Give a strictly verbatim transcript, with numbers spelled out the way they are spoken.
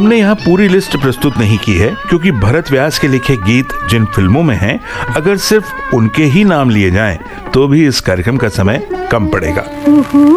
हमने यहाँ पूरी लिस्ट प्रस्तुत नहीं की है, क्योंकि भरत व्यास के लिखे गीत जिन फिल्मों में हैं, अगर सिर्फ उनके ही नाम लिए जाएं, तो भी इस कार्यक्रम का समय कम पड़ेगा।